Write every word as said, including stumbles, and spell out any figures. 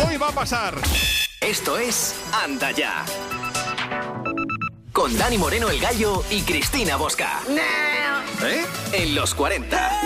hoy va a pasar. Esto es Anda Ya. Con Dani Moreno el Gallo y Cristina Bosca. ¿Eh? En los cuarenta.